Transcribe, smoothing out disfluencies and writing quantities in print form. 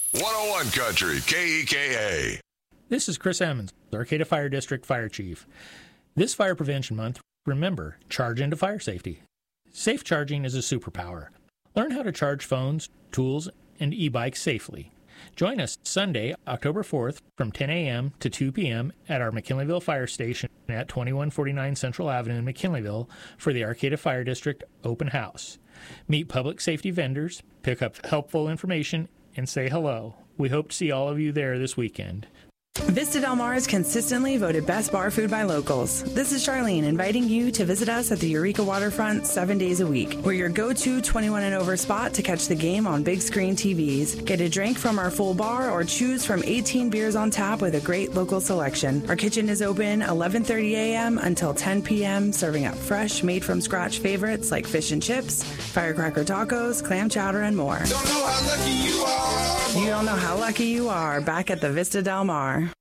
101 Country, KEKA. This is Chris Emmons, Arcata Fire District Fire Chief. This Fire Prevention Month, remember, charge into fire safety. Safe charging is a superpower. Learn how to charge phones, tools, and e-bikes safely. Join us Sunday, October 4th from 10 a.m. to 2 p.m. at our McKinleyville Fire Station at 2149 Central Avenue in McKinleyville for the Arcata Fire District Open House. Meet public safety vendors, pick up helpful information, and say hello. We hope to see all of you there this weekend. Vista Del Mar is consistently voted best bar food by locals. This is Charlene inviting you to visit us at the Eureka Waterfront 7 days a week. We're your go-to 21 and over spot to catch the game on big screen TVs. Get a drink from our full bar or choose from 18 beers on tap with a great local selection. Our kitchen is open 11:30 a.m. until 10 p.m., serving up fresh, made-from-scratch favorites like fish and chips, firecracker tacos, clam chowder, and more. Don't know how lucky you are. You don't know how lucky you are back at the Vista Del Mar.